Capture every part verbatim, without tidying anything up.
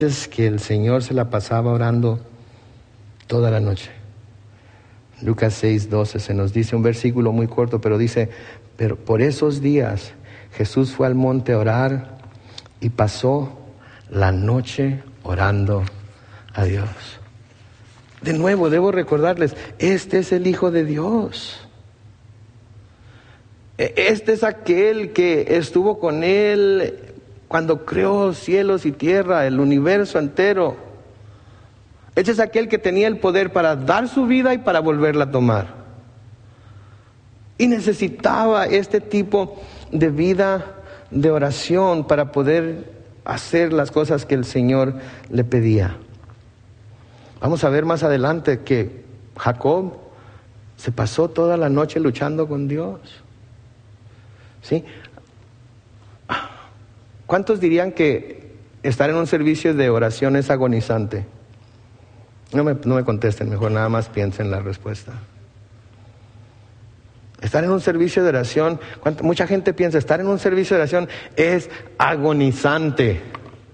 Es que el Señor se la pasaba orando toda la noche. Lucas seis doce se nos dice un versículo muy corto, pero dice, pero por esos días Jesús fue al monte a orar y pasó la noche orando a Dios. De nuevo, debo recordarles, este es el Hijo de Dios. Este es aquel que estuvo con Él cuando creó cielos y tierra, el universo entero. Este es aquel que tenía el poder para dar su vida y para volverla a tomar. Y necesitaba este tipo de vida de oración para poder hacer las cosas que el Señor le pedía. Vamos a ver más adelante que Jacob se pasó toda la noche luchando con Dios. ¿Sí? ¿Cuántos dirían que estar en un servicio de oración es agonizante? No me, no me contesten, mejor nada más piensen la respuesta. Estar en un servicio de oración, mucha gente piensa, estar en un servicio de oración es agonizante.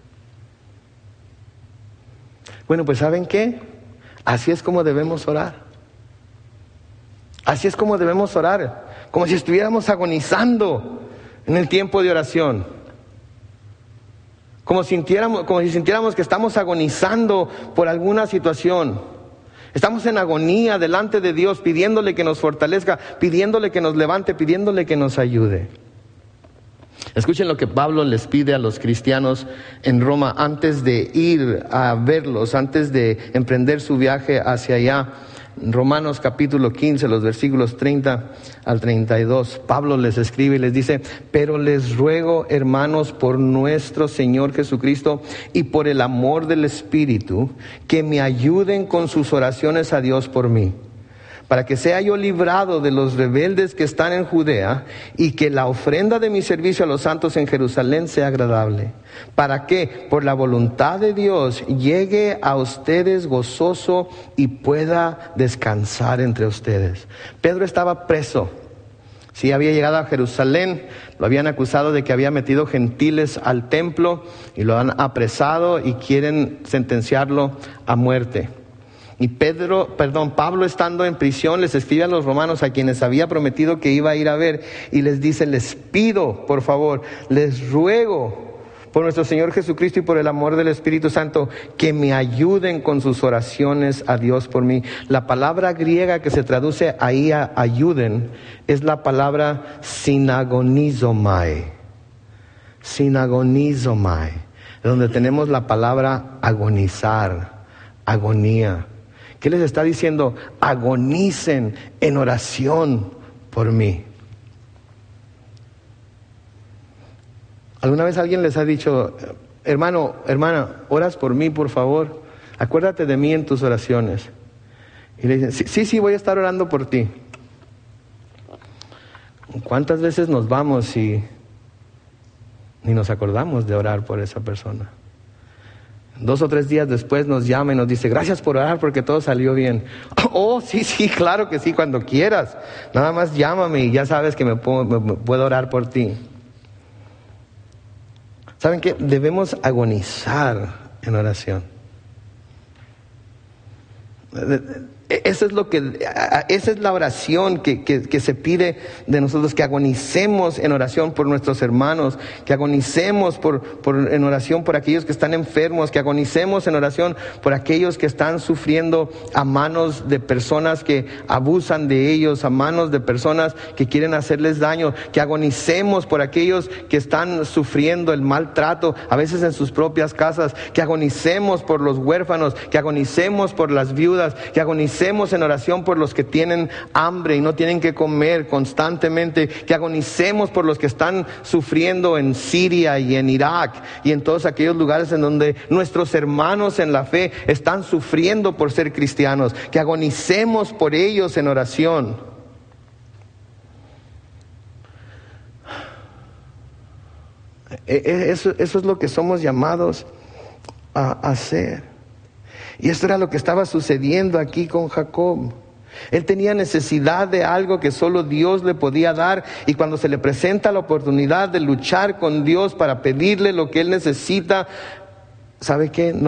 Bueno, pues ¿saben qué? Así es como debemos orar. Así es como debemos orar, como si estuviéramos agonizando en el tiempo de oración. Como, sintiéramos, como si sintiéramos que estamos agonizando por alguna situación. Estamos en agonía delante de Dios, pidiéndole que nos fortalezca, pidiéndole que nos levante, pidiéndole que nos ayude. Escuchen lo que Pablo les pide a los cristianos en Roma antes de ir a verlos, antes de emprender su viaje hacia allá. Romanos capítulo quince, los versículos treinta al treinta y dos, Pablo les escribe y les dice: pero les ruego, hermanos, por nuestro Señor Jesucristo y por el amor del Espíritu, que me ayuden con sus oraciones a Dios por mí, para que sea yo librado de los rebeldes que están en Judea, y que la ofrenda de mi servicio a los santos en Jerusalén sea agradable, para que por la voluntad de Dios llegue a ustedes gozoso y pueda descansar entre ustedes. Pedro estaba preso. Sí, había llegado a Jerusalén, lo habían acusado de que había metido gentiles al templo y lo han apresado y quieren sentenciarlo a muerte. Y Pedro, perdón, Pablo, estando en prisión, les escribe a los romanos, a quienes había prometido que iba a ir a ver, y les dice: les pido, por favor, les ruego por nuestro Señor Jesucristo y por el amor del Espíritu Santo, que me ayuden con sus oraciones a Dios por mí. La palabra griega que se traduce ahí a ayuden es la palabra sinagonizomai. Sinagonizomai, donde tenemos la palabra agonizar, agonía. ¿Qué les está diciendo? Agonicen en oración por mí. ¿Alguna vez alguien les ha dicho: hermano, hermana, oras por mí, por favor? Acuérdate de mí en tus oraciones. Y le dicen: sí, sí, sí, voy a estar orando por ti. ¿Cuántas veces nos vamos y ni nos acordamos de orar por esa persona? Dos o tres días después nos llama y nos dice: gracias por orar porque todo salió bien. Oh, sí, sí, claro que sí, cuando quieras. Nada más llámame y ya sabes que me puedo, me puedo orar por ti. ¿Saben qué? Debemos agonizar en oración. Eso es lo que, esa es la oración que, que, que se pide de nosotros, que agonicemos en oración por nuestros hermanos, que agonicemos por, por, en oración por aquellos que están enfermos, que agonicemos en oración por aquellos que están sufriendo a manos de personas que abusan de ellos, a manos de personas que quieren hacerles daño, que agonicemos por aquellos que están sufriendo el maltrato, a veces en sus propias casas, que agonicemos por los huérfanos, que agonicemos por las viudas, que agonicemos en oración por los que tienen hambre y no tienen que comer constantemente, que agonicemos por los que están sufriendo en Siria y en Irak y en todos aquellos lugares en donde nuestros hermanos en la fe están sufriendo por ser cristianos, que agonicemos por ellos en oración. Eso, eso es lo que somos llamados a hacer. Y esto era lo que estaba sucediendo aquí con Jacob. Él tenía necesidad de algo que solo Dios le podía dar, y cuando se le presenta la oportunidad de luchar con Dios para pedirle lo que él necesita, ¿sabe qué?